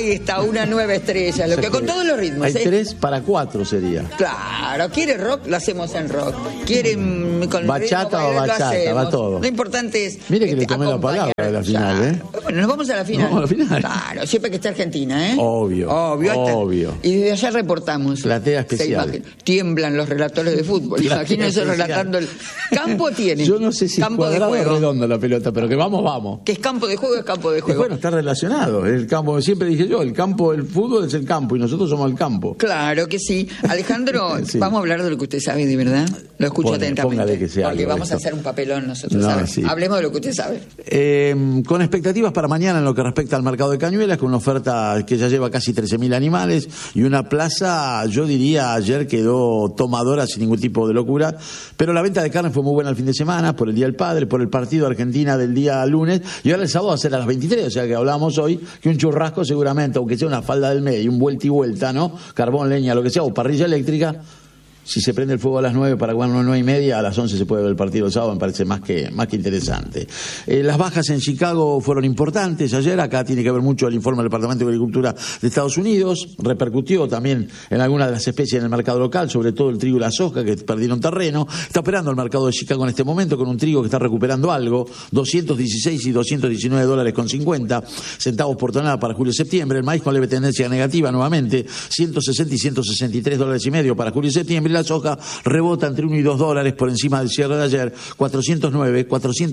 Ahí está, una nueva estrella, lo que con todos los ritmos. Hay 3 para 4 sería. Claro, quiere rock, lo hacemos en rock. Quiere con bachata o bachata, va todo. Lo importante es. Mire que le tomé la palabra de la final, ¿eh? Bueno, nos vamos a la final. Vamos a la final. Claro, siempre que esté Argentina, ¿eh? Obvio. Y desde allá reportamos. Platea especial. Tiemblan los relatores de fútbol. Imagínense relatando el campo tiene. Yo no sé si campo es cuadrado o redondo la pelota, pero que vamos. Que es campo de juego, es campo de juego. Bueno, está relacionado. El campo, siempre dije yo, el campo del fútbol es el campo y nosotros somos el campo. Claro que sí. Alejandro, sí. Vamos a hablar de lo que usted sabe de verdad. Lo escucho atentamente. Póngale que sea porque vamos a hacer un papelón nosotros, ¿sabes? Sí. Hablemos de lo que usted sabe. Con expectativas para mañana en lo que respecta al mercado de Cañuelas, con una oferta que ya lleva casi 13.000 animales y una plaza, yo diría, ayer quedó tomadora sin ningún tipo de locura, pero la venta de carne fue muy buena el fin de semana, por el Día del Padre, por el partido de Argentina del día lunes, y ahora el sábado va a ser a las 23, o sea que hablábamos hoy que un churrasco seguramente, aunque sea una falda del medio, un vuelta y vuelta, ¿no? Carbón, leña, lo que sea, o parrilla eléctrica. Si se prende el fuego a las 9 para jugar a las 9:30, a las 11 se puede ver el partido el sábado, me parece más que interesante. Las bajas en Chicago fueron importantes ayer, acá tiene que ver mucho el informe del Departamento de Agricultura de Estados Unidos, repercutió también en algunas de las especies en el mercado local, sobre todo el trigo y la soja que perdieron terreno. Está operando el mercado de Chicago en este momento con un trigo que está recuperando algo, 216 y 219 dólares con 50 centavos por tonelada para julio-septiembre. El maíz con leve tendencia negativa nuevamente, 160 y 163 dólares y medio para julio-septiembre. La soja rebota entre 1 y 2 dólares por encima del cierre de ayer, 409,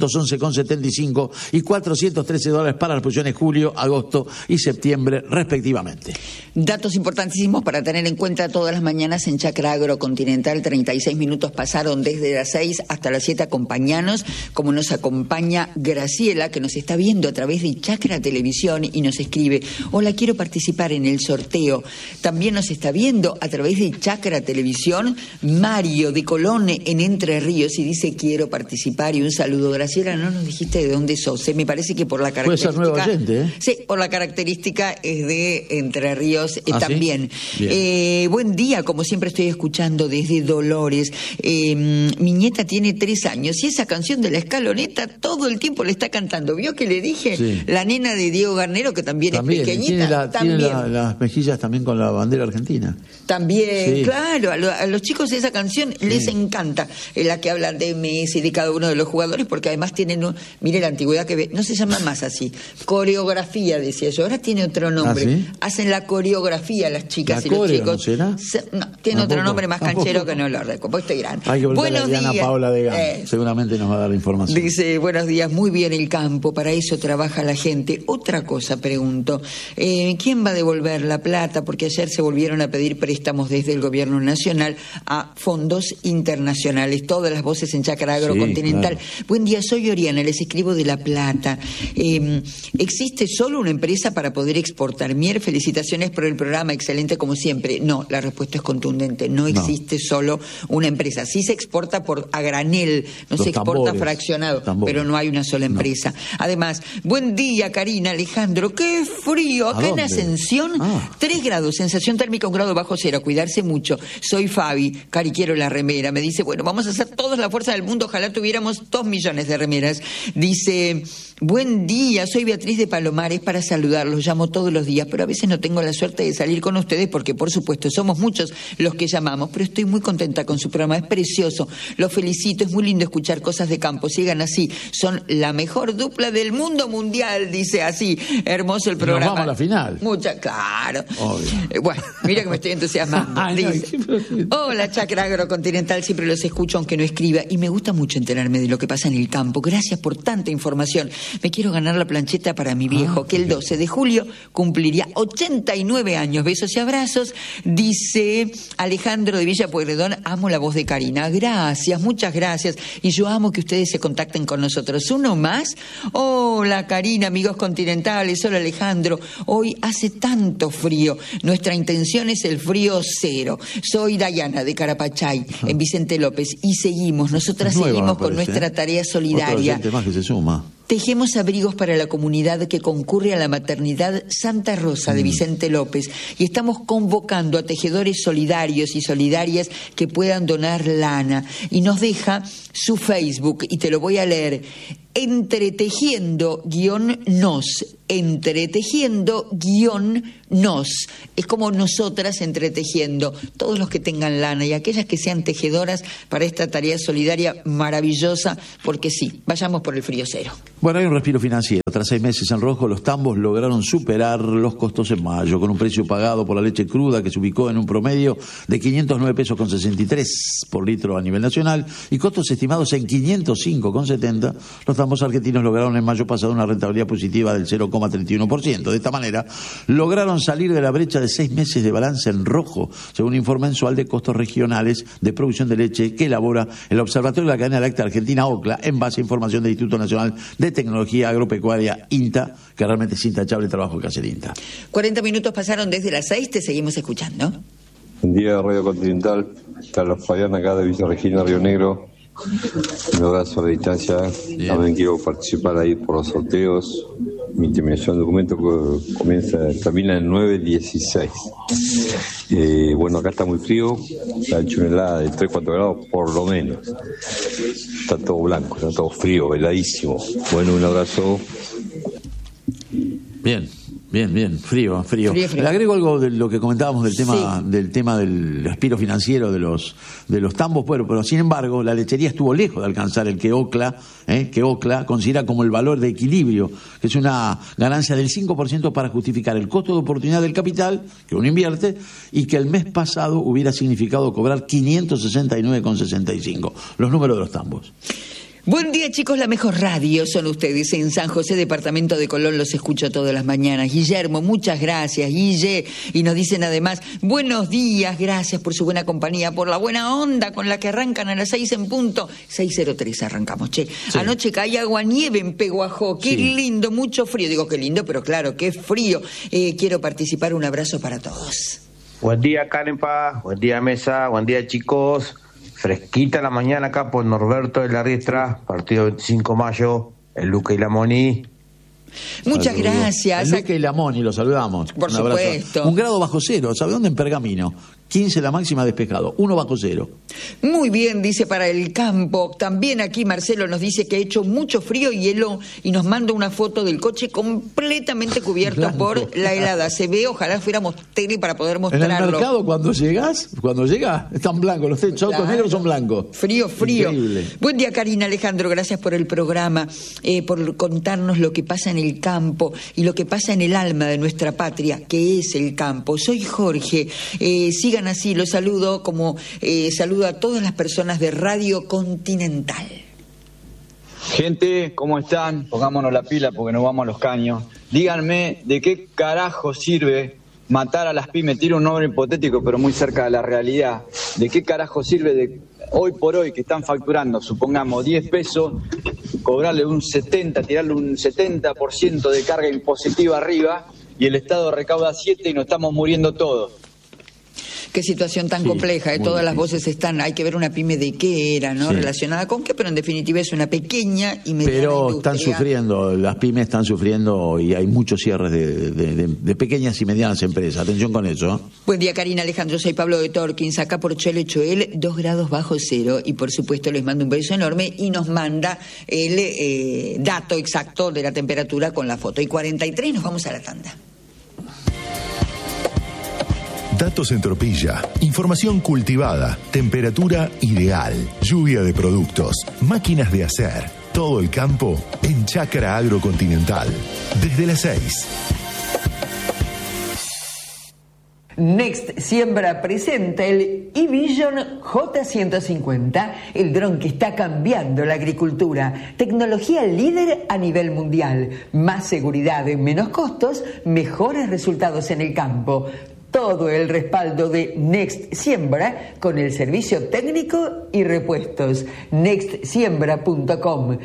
411,75 y 413 dólares para las posiciones julio, agosto y septiembre respectivamente. Datos importantísimos para tener en cuenta todas las mañanas en Chacra Agrocontinental. 36 minutos pasaron desde las 6 hasta las 7. Acompañanos, como nos acompaña Graciela, que nos está viendo a través de Chacra Televisión y nos escribe: hola, quiero participar en el sorteo. También nos está viendo a través de Chacra Televisión Mario de Colón en Entre Ríos y dice: quiero participar. Y un saludo. Graciela, no nos dijiste de dónde sos. Me parece que por la característica. Puede ser nuevo oyente, ¿eh? Sí, por la característica es de Entre Ríos también. ¿Sí? Buen día, como siempre estoy escuchando desde Dolores. Mi nieta tiene 3 años y esa canción de La Escaloneta todo el tiempo le está cantando. ¿Vio que le dije? Sí. La nena de Diego Garnero, que también es pequeñita. Tiene las mejillas también con la bandera argentina. También, sí. Claro, a los chicos esa canción les encanta, la que hablan de Messi y de cada uno de los jugadores, porque además tienen, mire la antigüedad que ve, no se llama más así, coreografía decía yo, ahora tiene otro nombre. ¿Ah, sí? Hacen la coreografía las chicas y los chicos. ¿No será? No, tiene otro nombre más canchero que no lo recuerdo, pues estoy grande. Hay que buenos a Diana días. Paula de Gama, seguramente nos va a dar la información. Dice: buenos días, muy bien el campo, para eso trabaja la gente. Otra cosa pregunto, ¿quién va a devolver la plata? Porque ayer se volvieron a pedir préstamos desde el gobierno nacional a fondos internacionales. Todas las voces en Chacra Agrocontinental. Sí, claro. Buen día, soy Oriana, les escribo de La Plata. ¿Existe solo una empresa para poder exportar miel? Felicitaciones por el programa, excelente como siempre. No, la respuesta es contundente. No existe solo una empresa. Sí se exporta a granel, no se exporta fraccionado, pero no hay una sola empresa. Además, buen día, Karina, Alejandro. ¡Qué frío! Acá en Ascensión, 3 grados, sensación térmica 1 grado bajo cero. Cuidarse mucho. Soy Fabi, Cari, quiero la remera. Me dice: bueno, vamos a hacer toda la fuerza del mundo, ojalá tuviéramos 2 millones de remeras. Dice: buen día, soy Beatriz de Palomares, para saludarlos, llamo todos los días, pero a veces no tengo la suerte de salir con ustedes porque, por supuesto, somos muchos los que llamamos, pero estoy muy contenta con su programa, es precioso, los felicito, es muy lindo escuchar cosas de campo, sigan así, son la mejor dupla del mundo mundial, dice así, hermoso el programa. Nos vamos a la final. Claro. Bueno, mira que me estoy entusiasmando. Dice: hola, Chacra Agrocontinental, siempre los escucho aunque no escriba y me gusta mucho enterarme de lo que pasa en el campo. Gracias por tanta información. Me quiero ganar la plancheta para mi viejo, que el 12 de julio cumpliría 89 años. Besos y abrazos. Dice Alejandro de Villa Pueyrredón: amo la voz de Karina. Gracias, muchas gracias. Y yo amo que ustedes se contacten con nosotros. Uno más. Hola, Karina, amigos continentales. Hola, Alejandro. Hoy hace tanto frío. Nuestra intención es el frío cero. Soy Dayana de Carapachay, en Vicente López, y nosotras seguimos con nuestra tarea solidaria. Otro más que se suma. Tejemos abrigos para la comunidad que concurre a la maternidad Santa Rosa de Vicente López y estamos convocando a tejedores solidarios y solidarias que puedan donar lana. Y nos deja su Facebook, y te lo voy a leer. entretejiendo-nos. Entretejiendo-nos. Es como nosotras entretejiendo. Todos los que tengan lana y aquellas que sean tejedoras para esta tarea solidaria maravillosa, porque sí, vayamos por el frío cero. Bueno, hay un respiro financiero. Tras 6 meses en rojo, los tambos lograron superar los costos en mayo, con un precio pagado por la leche cruda que se ubicó en un promedio de 509 pesos con 63 por litro a nivel nacional y costos estimados en 505,70. Los tambos argentinos lograron en mayo pasado una rentabilidad positiva del 0,31%. De esta manera, lograron salir de la brecha de 6 meses de balance en rojo, según un informe mensual de costos regionales de producción de leche que elabora el Observatorio de la Cadena Láctea Argentina, OCLA, en base a información del Instituto Nacional de Tecnología Agropecuaria, INTA, que realmente es intachable el trabajo que hace el INTA. 40 minutos pasaron desde las 6, te seguimos escuchando. Buen día, Radio Continental. Carlos Fabián, acá de Villa Regina, Río Negro. Un abrazo a la distancia. Bien. También quiero participar ahí por los sorteos. Mi terminación de documento termina en 9/16. Bueno, acá está muy frío. Ha hecho una helada de 3-4 grados por lo menos. Está todo blanco, está todo frío, heladísimo. Bueno, un abrazo. Bien, frío. Le agrego algo de lo que comentábamos del tema del respiro financiero de los tambos, bueno, pero sin embargo la lechería estuvo lejos de alcanzar el que OCLA considera como el valor de equilibrio, que es una ganancia del 5% para justificar el costo de oportunidad del capital que uno invierte y que el mes pasado hubiera significado cobrar 569,65. Los números de los tambos. Buen día, chicos, la mejor radio son ustedes. En San José, departamento de Colón, los escucho todas las mañanas. Guillermo, muchas gracias, Guille. Y nos dicen además, buenos días, gracias por su buena compañía, por la buena onda con la que arrancan a las 6 en punto. 6:03 arrancamos, che. Sí. Anoche caía aguanieve en Peguajó, qué lindo, mucho frío. Digo, qué lindo, pero claro, qué frío. Quiero participar, un abrazo para todos. Buen día, Karenpa, buen día, Mesa, buen día, chicos. Fresquita la mañana acá por Norberto de la Riestra, partido 25 de mayo, el Luque y la Moni. Muchas gracias. El Luque y la Moni, lo saludamos. Por supuesto. 1 grado bajo cero, ¿sabe dónde? En Pergamino. 15 la máxima despejado, 1 bajo cero. Muy bien, dice para el campo. También aquí Marcelo nos dice que ha hecho mucho frío y hielo y nos manda una foto del coche completamente cubierto blanco por la helada. Se ve, ojalá fuéramos tele para poder mostrarlo. En el mercado cuando llega, están blancos, los autos negros son blancos. Frío. Increíble. Buen día, Karina, Alejandro, gracias por el programa, por contarnos lo que pasa en el campo y lo que pasa en el alma de nuestra patria, que es el campo. Soy Jorge, sigan así, los saludo como saludo a todas las personas de Radio Continental. Gente, ¿cómo están? Pongámonos la pila porque nos vamos a los caños. Díganme, ¿de qué carajo sirve matar a las pymes? Tiro un nombre hipotético, pero muy cerca de la realidad. ¿De qué carajo sirve de hoy por hoy que están facturando, supongamos, 10 pesos, cobrarle tirarle un 70% de carga impositiva arriba y el Estado recauda 7 y nos estamos muriendo todos? Qué situación tan compleja, todas las voces están, hay que ver una pyme de qué era, ¿no? Relacionada con qué, pero en definitiva es una pequeña y mediana pero industria. Están sufriendo, las pymes están sufriendo y hay muchos cierres de pequeñas y medianas empresas. Atención con eso. Buen día, Karina, Alejandro, soy Pablo de Torkins, acá por Chole Choel, 2 grados bajo cero, y por supuesto les mando un beso enorme y nos manda el dato exacto de la temperatura con la foto. Y 43, nos vamos a la tanda. Datos en Tropilla, información cultivada, temperatura ideal, lluvia de productos, máquinas de hacer, todo el campo en Chácara Agrocontinental. Desde las 6. Next Siembra presenta el eVision J150, el dron que está cambiando la agricultura. Tecnología líder a nivel mundial, más seguridad, menos costos, mejores resultados en el campo. Todo el respaldo de Next Siembra con el servicio técnico y repuestos. Nextsiembra.com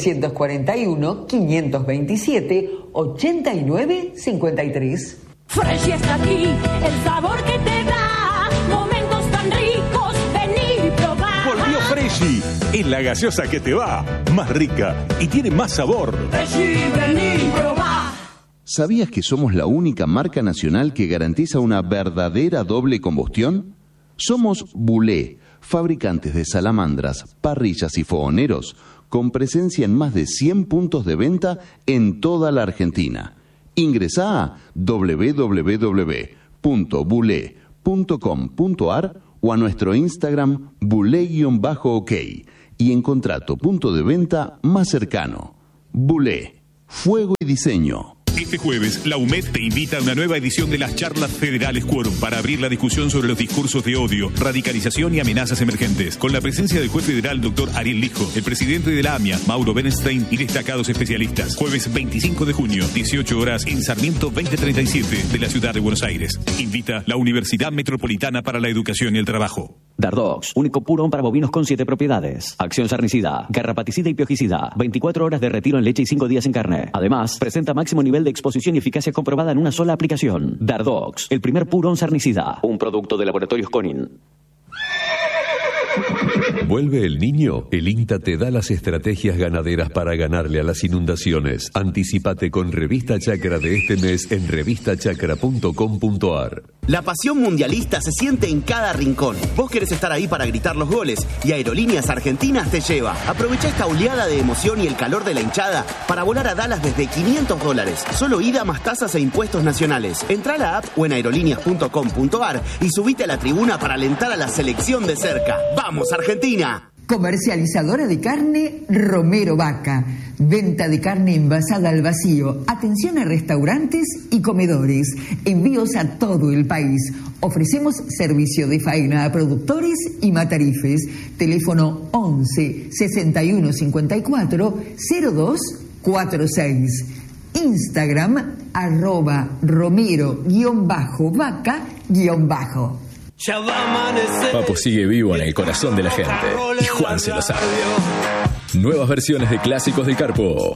341-527-8953. Fresh está aquí, el sabor que te da momentos tan ricos, vení y probá. Volvió Freshy, es la gaseosa que te va, más rica y tiene más sabor. Freshy, vení y probá. ¿Sabías que somos la única marca nacional que garantiza una verdadera doble combustión? Somos Bulé, fabricantes de salamandras, parrillas y fogoneros con presencia en más de 100 puntos de venta en toda la Argentina. Ingresá a www.bule.com.ar o a nuestro Instagram bule_ok y encontrá tu punto de venta más cercano. Bule, fuego y diseño. Este jueves, la UMED te invita a una nueva edición de las Charlas Federales Quórum para abrir la discusión sobre los discursos de odio, radicalización y amenazas emergentes, con la presencia del juez federal Dr. Ariel Lijo, el presidente de la AMIA, Mauro Berenstein, y destacados especialistas. Jueves 25 de junio, 18 horas, en Sarmiento 2037 de la ciudad de Buenos Aires. Invita la Universidad Metropolitana para la Educación y el Trabajo. Dardox, único purón para bovinos con 7 propiedades. Acción sarnicida, garrapaticida y piojicida. 24 horas de retiro en leche y 5 días en carne. Además, presenta máximo nivel de exposición y eficacia comprobada en una sola aplicación. Dardox, el primer purón sarnicida. Un producto de Laboratorios Conin. ¿Vuelve el niño? El INTA te da las estrategias ganaderas para ganarle a las inundaciones. Anticípate con Revista Chacra de este mes en revistachacra.com.ar. La pasión mundialista se siente en cada rincón. Vos querés estar ahí para gritar los goles y Aerolíneas Argentinas te lleva. Aprovecha esta oleada de emoción y el calor de la hinchada para volar a Dallas desde $500. Solo ida más tasas e impuestos nacionales. Entrá a la app o en aerolíneas.com.ar y subite a la tribuna para alentar a la selección de cerca. ¡Vamos, Argentina! Comercializadora de carne Romero Vaca. Venta de carne envasada al vacío. Atención a restaurantes y comedores. Envíos a todo el país. Ofrecemos servicio de faena a productores y matarifes. Teléfono 11 61 54 02 46. Instagram @Romero_Vaca_. Papo sigue vivo en el corazón de la gente y Juan se lo sabe. Nuevas versiones de clásicos del Carpo.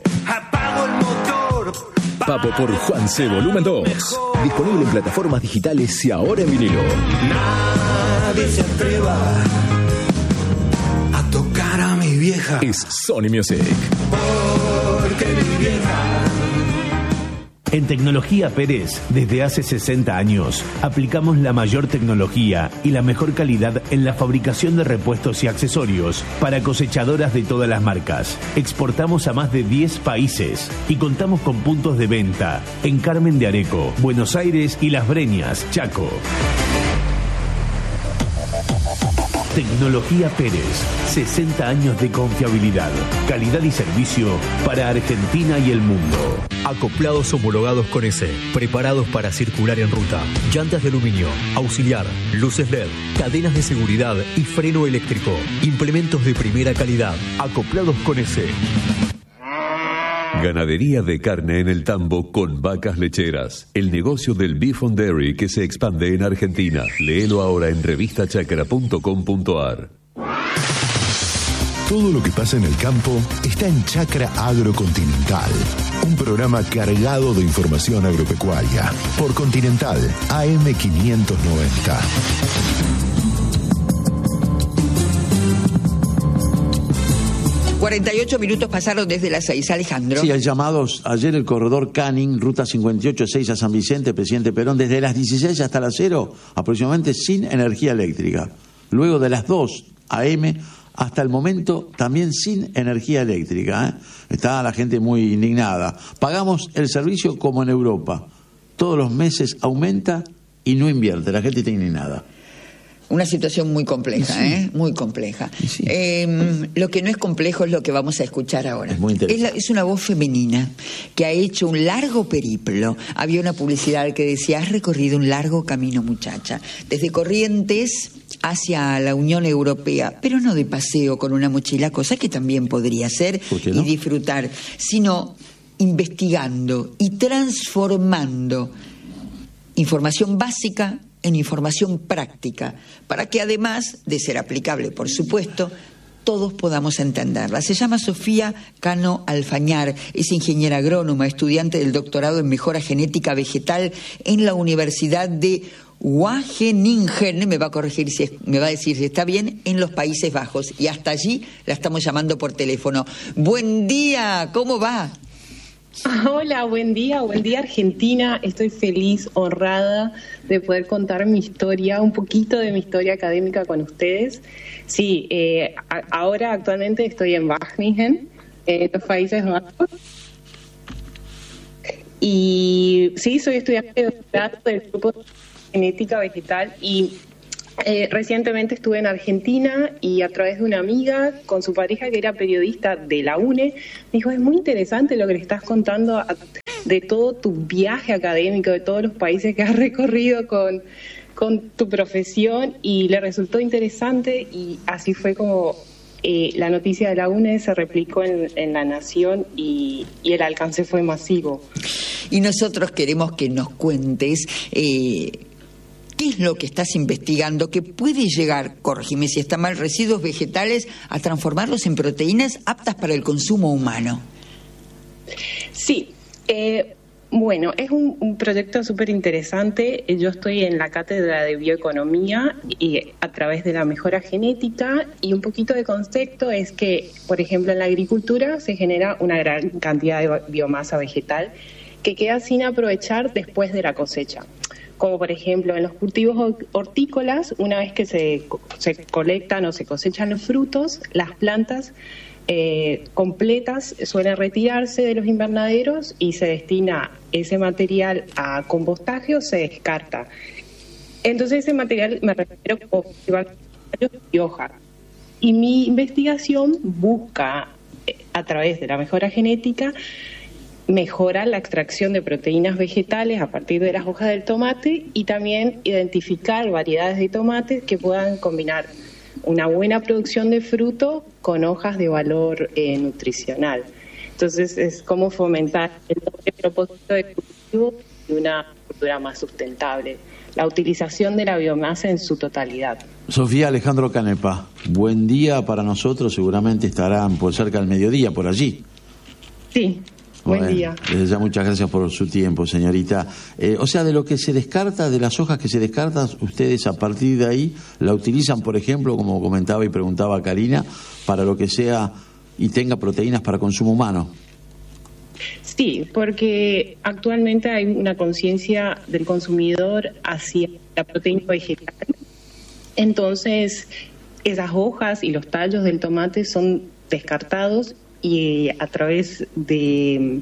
Papo por Juan C. Volumen 2. Disponible en plataformas digitales y ahora en vinilo. Nadie se atreva a tocar a mi vieja. Es Sony Music. Porque mi vieja. En Tecnología Pérez, desde hace 60 años, aplicamos la mayor tecnología y la mejor calidad en la fabricación de repuestos y accesorios para cosechadoras de todas las marcas. Exportamos a más de 10 países y contamos con puntos de venta en Carmen de Areco, Buenos Aires y Las Breñas, Chaco. Tecnología Pérez, 60 años de confiabilidad, calidad y servicio para Argentina y el mundo. Acoplados homologados con S, preparados para circular en ruta. Llantas de aluminio, auxiliar, luces LED, cadenas de seguridad y freno eléctrico. Implementos de primera calidad. Acoplados con S. Ganadería de carne en el tambo con vacas lecheras. El negocio del Beef on Dairy que se expande en Argentina. Léelo ahora en revistachacra.com.ar. Todo lo que pasa en el campo está en Chacra Agrocontinental. Un programa cargado de información agropecuaria. Por Continental AM 590. 48 minutos pasaron desde las 6, Alejandro. Sí, hay llamados ayer el corredor Canning, ruta 58-6 a San Vicente, Presidente Perón, desde las 16 hasta las 0, aproximadamente sin energía eléctrica. Luego de las 2 AM hasta el momento también sin energía eléctrica. Está la gente muy indignada. Pagamos el servicio como en Europa. Todos los meses aumenta y no invierte. La gente está indignada. Una situación muy compleja, sí. Muy compleja. Sí. Lo que no es complejo es lo que vamos a escuchar ahora. Es muy interesante. Es una voz femenina que ha hecho un largo periplo. Había una publicidad que decía: has recorrido un largo camino, muchacha, desde Corrientes hacia la Unión Europea, pero no de paseo con una mochila, cosa que también podría ser, ¿por qué no? Y disfrutar, sino investigando y transformando información básica en información práctica, para que además de ser aplicable, por supuesto, todos podamos entenderla. Se llama Sofía Cano Alfañar, es ingeniera agrónoma, estudiante del doctorado en mejora genética vegetal en la Universidad de Wageningen, me va a corregir me va a decir si está bien, en los Países Bajos, y hasta allí la estamos llamando por teléfono. Buen día, ¿cómo va? Hola, buen día Argentina. Estoy feliz, honrada de poder contar mi historia, un poquito de mi historia académica con ustedes. Sí, ahora actualmente estoy en Wageningen, en los Países Bajos. Y sí, soy estudiante de doctorado del grupo de genética vegetal y recientemente estuve en Argentina y a través de una amiga con su pareja que era periodista de la UNE, me dijo, es muy interesante lo que le estás contando de todo tu viaje académico, de todos los países que has recorrido con tu profesión, y le resultó interesante y así fue como la noticia de la UNE se replicó en La Nación y el alcance fue masivo. Y nosotros queremos que nos cuentes ¿qué es lo que estás investigando que puede llegar, corrígeme si está mal, residuos vegetales a transformarlos en proteínas aptas para el consumo humano? Sí, bueno, es un proyecto súper interesante. Yo estoy en la cátedra de bioeconomía y a través de la mejora genética, y un poquito de concepto es que, por ejemplo, en la agricultura se genera una gran cantidad de biomasa vegetal que queda sin aprovechar después de la cosecha. Como por ejemplo en los cultivos hortícolas, una vez que se colectan o se cosechan los frutos, las plantas completas suelen retirarse de los invernaderos y se destina ese material a compostaje o se descarta. Entonces ese material me refiero como y hoja. Y mi investigación busca, a través de la mejora genética, mejorar la extracción de proteínas vegetales a partir de las hojas del tomate y también identificar variedades de tomates que puedan combinar una buena producción de fruto con hojas de valor nutricional. Entonces es como fomentar el doble propósito de cultivo y una cultura más sustentable, la utilización de la biomasa en su totalidad. Sofía Alejandro Canepa, buen día para nosotros, seguramente estarán por cerca del mediodía por allí. Sí. Buen día. Desde ya muchas gracias por su tiempo, señorita. O sea, de lo que se descarta, de las hojas que se descartan, ustedes a partir de ahí la utilizan, por ejemplo, como comentaba y preguntaba Karina, para lo que sea y tenga proteínas para consumo humano. Sí, porque actualmente hay una conciencia del consumidor hacia la proteína vegetal. Entonces, esas hojas y los tallos del tomate son descartados y a través de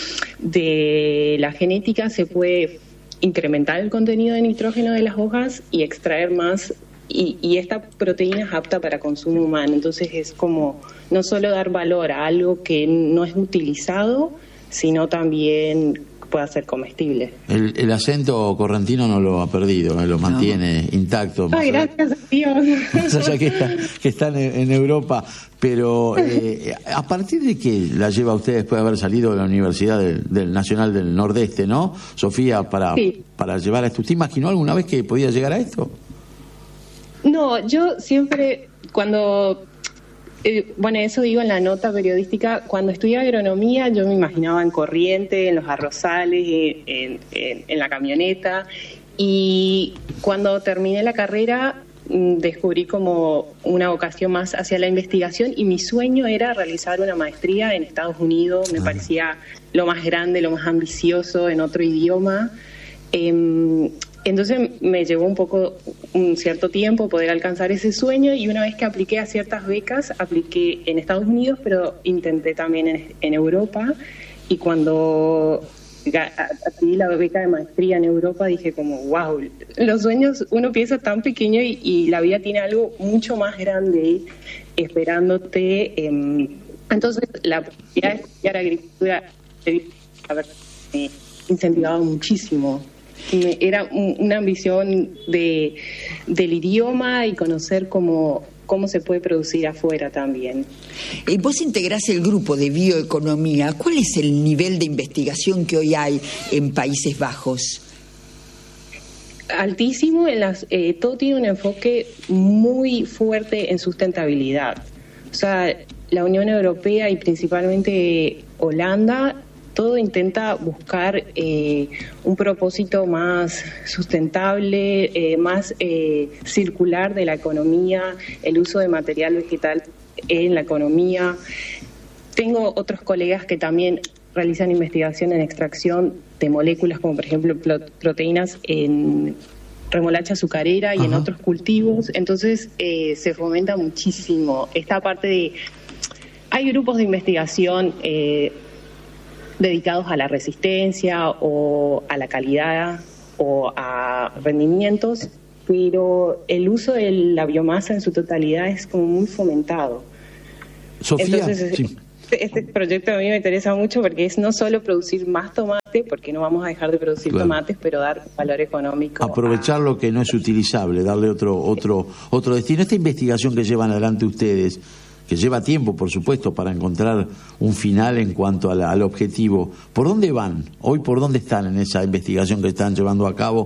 la genética se puede incrementar el contenido de nitrógeno de las hojas y extraer más, y esta proteína es apta para consumo humano. Entonces es como no solo dar valor a algo que no es utilizado, sino también pueda ser comestible. El acento correntino no lo ha perdido, lo mantiene intacto. Ay, gracias a Dios. Más allá que están en Europa, pero ¿a partir de qué la lleva usted después de haber salido de la Universidad del Nacional del Nordeste, no, Sofía, para llevar a esto? ¿Usted imaginó alguna vez que podía llegar a esto? No, yo siempre, cuando... bueno, eso digo en la nota periodística. Cuando estudié agronomía yo me imaginaba en Corrientes, en los arrozales, en la camioneta, y cuando terminé la carrera descubrí como una vocación más hacia la investigación, y mi sueño era realizar una maestría en Estados Unidos. Me parecía lo más grande, lo más ambicioso, en otro idioma. Entonces me llevó un cierto tiempo poder alcanzar ese sueño, y una vez que apliqué a ciertas becas, apliqué en Estados Unidos, pero intenté también en Europa, y cuando adquirí la beca de maestría en Europa dije como, wow, los sueños uno piensa tan pequeño y la vida tiene algo mucho más grande esperándote. Entonces la posibilidad de estudiar agricultura me incentivaba muchísimo. Era una ambición del idioma y conocer cómo se puede producir afuera también. Vos integrás el grupo de bioeconomía. ¿Cuál es el nivel de investigación que hoy hay en Países Bajos? Altísimo. Todo tiene un enfoque muy fuerte en sustentabilidad. O sea, la Unión Europea y principalmente Holanda, todo intenta buscar un propósito más sustentable, más circular de la economía, el uso de material vegetal en la economía. Tengo otros colegas que también realizan investigación en extracción de moléculas como por ejemplo proteínas en remolacha azucarera y en otros cultivos. Entonces se fomenta muchísimo esta parte de... Hay grupos de investigación dedicados a la resistencia o a la calidad o a rendimientos, pero el uso de la biomasa en su totalidad es como muy fomentado. Sofía, entonces, este proyecto a mí me interesa mucho porque es no solo producir más tomate, porque no vamos a dejar de producir tomates, pero dar valor económico. Aprovechar lo que no es utilizable, darle otro destino. Esta investigación que llevan adelante ustedes, que lleva tiempo, por supuesto, para encontrar un final en cuanto al objetivo, ¿por dónde van? Hoy, ¿por dónde están en esa investigación que están llevando a cabo